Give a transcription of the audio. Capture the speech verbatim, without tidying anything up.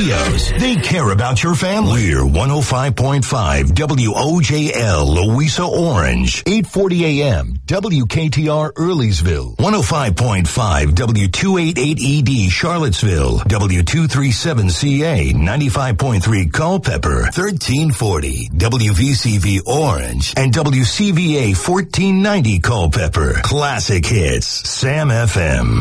Studios. They care about your family. We're one oh five point five W O J L, Louisa Orange, eight forty A M, W K T R Earlysville, one oh five point five W two eighty-eight E D Charlottesville, W two thirty-seven C A, ninety-five point three Culpeper, thirteen forty W V C V Orange, and W C V A fourteen ninety Culpeper. Classic hits, Sam F M.